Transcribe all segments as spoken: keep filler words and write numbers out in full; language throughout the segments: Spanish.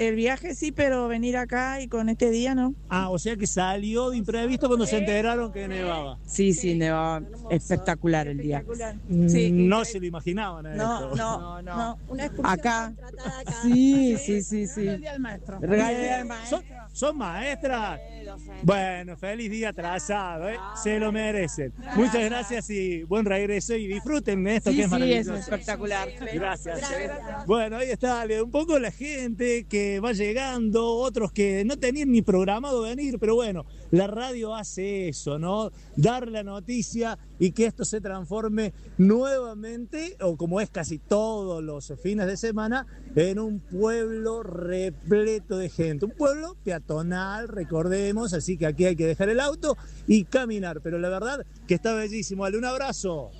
el viaje sí, pero venir acá y con este día no. Ah, o sea que salió de imprevisto cuando se enteraron que nevaba. Sí, sí, nevaba espectacular el día. Sí. No se lo imaginaban a no, esto. No, no, no. no. Una excursión acá. acá. Sí, sí, sí, sí. El día del maestro. Regalo del día del maestro. ¿Son, son maestras? Bueno, feliz día atrasado, ¿eh? Se lo merecen. Muchas gracias y buen regreso y disfruten de esto sí, que es sí, maravilloso. Es espectacular. Gracias. Gracias. Bueno, ahí está, un poco la gente que va llegando, otros que no tenían ni programado venir, pero bueno, la radio hace eso, ¿no? Dar la noticia y que esto se transforme nuevamente, o como es casi todos los fines de semana, en un pueblo repleto de gente. Un pueblo peatonal, recordemos, así que aquí hay que dejar el auto y caminar, pero la verdad que está bellísimo. Dale un abrazo.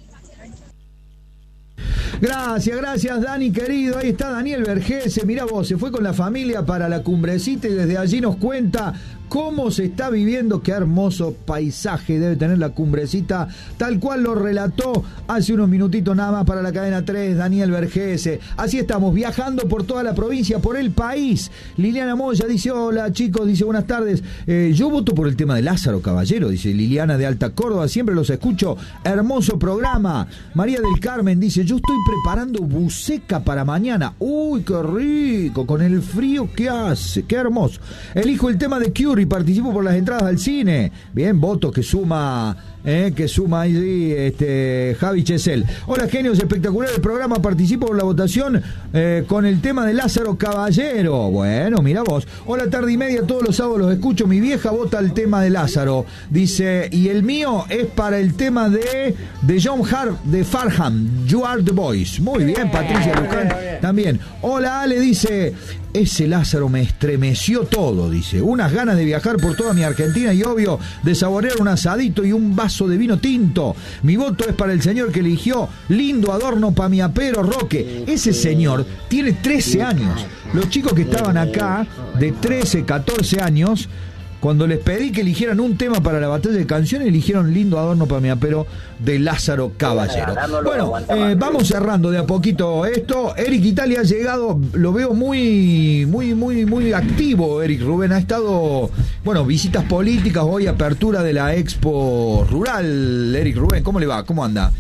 Gracias, gracias Dani querido, ahí está Daniel Vergese, mirá vos, se fue con la familia para la Cumbrecita y desde allí nos cuenta cómo se está viviendo, qué hermoso paisaje debe tener la Cumbrecita, tal cual lo relató hace unos minutitos nada más para la cadena tres, Daniel Vergese. Así estamos, viajando por toda la provincia, por el país. Liliana Moya dice, hola chicos, dice buenas tardes, eh, yo voto por el tema de Lázaro Caballero, dice Liliana de Alta Córdoba, siempre los escucho, hermoso programa. María del Carmen dice, yo estoy preparando buceca para mañana, uy, qué rico, con el frío que hace, qué hermoso. Elijo el tema de Cure y participo por las entradas al cine. Bien, voto que suma, eh, que suma ahí este, Javi Chesel. Hola, genios, espectacular el programa, participo por la votación eh, con el tema de Lázaro Caballero. Bueno, mira vos. Hola, tarde y media, todos los sábados los escucho. Mi vieja vota el tema de Lázaro. Dice, y el mío es para el tema de, de John Hart de Farham, You Are the Voice. Muy bien, Patricia Luján también. Hola, Ale, dice, ese Lázaro me estremeció todo, dice. Unas ganas de viajar por toda mi Argentina y obvio de saborear un asadito y un vaso de vino tinto. Mi voto es para el señor que eligió lindo adorno pa' mi apero Roque. Ese señor tiene trece años. Los chicos que estaban acá de trece, catorce años, cuando les pedí que eligieran un tema para la batalla de canciones, eligieron lindo adorno para mi apero de Lázaro Caballero. Bueno, eh, vamos cerrando de a poquito esto. Eric Italia ha llegado, lo veo muy, muy, muy, muy activo. Eric Rubén ha estado, bueno, visitas políticas, hoy apertura de la Expo Rural. Eric Rubén, ¿cómo le va? ¿Cómo anda?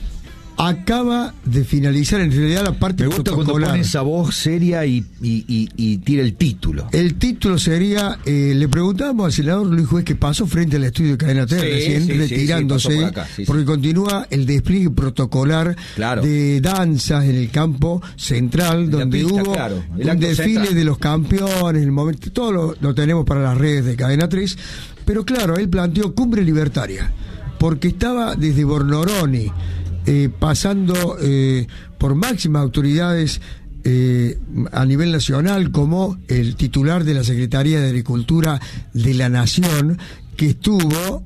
Acaba de finalizar en realidad la parte Me gusta cuando pone esa voz seria y, y, y, y tira el título. El título sería, eh, le preguntábamos al senador Luis Juez que pasó frente al estudio de Cadena T, sí, recién sí, retirándose, sí, por acá, sí, porque sí. continúa el despliegue protocolar claro. de danzas en el campo central, en donde pista, hubo claro. un desfile central de los campeones, el momento, todo lo, lo tenemos para las redes de Cadena tres, pero claro, él planteó Cumbre Libertaria, porque estaba desde Bornoroni, Eh, pasando eh, por máximas autoridades eh, a nivel nacional, como el titular de la Secretaría de Agricultura de la Nación, que estuvo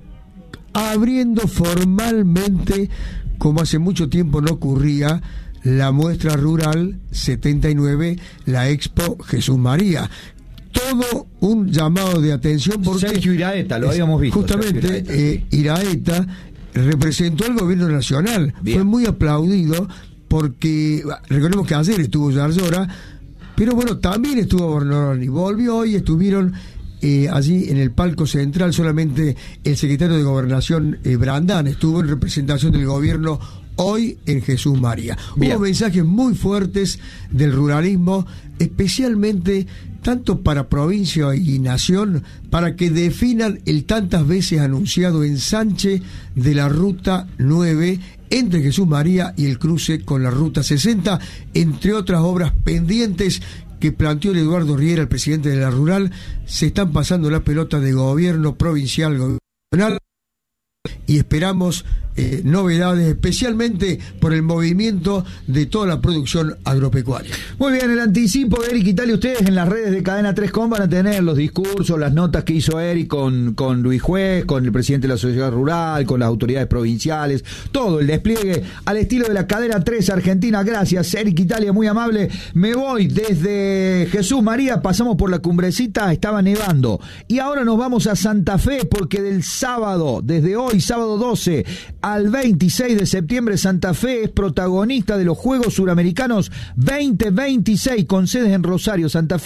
abriendo formalmente, como hace mucho tiempo no ocurría, la muestra rural setenta y nueve, la Expo Jesús María. Todo un llamado de atención, porque Sergio Iraeta, lo habíamos visto. Justamente Iraeta, eh, Iraeta representó al gobierno nacional. Bien. Fue muy aplaudido porque, recordemos que ayer estuvo Yarlora, pero bueno, también estuvo Bornoroni, volvió y estuvieron eh, allí en el palco central. Solamente el secretario de Gobernación, eh, Brandán, estuvo en representación del gobierno hoy en Jesús María. Bien. Hubo mensajes muy fuertes del ruralismo, especialmente tanto para provincia y nación, para que definan el tantas veces anunciado ensanche de la Ruta nueve entre Jesús María y el cruce con la Ruta sesenta, entre otras obras pendientes que planteó el Eduardo Riera, el presidente de la Rural. Se están pasando la pelota de gobierno provincial, gobernal, y esperamos eh, novedades, especialmente por el movimiento de toda la producción agropecuaria. Muy bien, el anticipo de Eric Italia. Ustedes en las redes de Cadena tres Com van a tener los discursos, las notas que hizo Eric con, con Luis Juez, con el presidente de la Sociedad Rural, con las autoridades provinciales, todo el despliegue al estilo de la Cadena tres Argentina. Gracias, Eric Italia, muy amable. Me voy desde Jesús María, pasamos por la Cumbrecita, estaba nevando, y ahora nos vamos a Santa Fe, porque del sábado, desde hoy, sábado doce al veintiséis de septiembre, Santa Fe es protagonista de los Juegos Suramericanos veinte veintiséis, con sedes en Rosario, Santa Fe,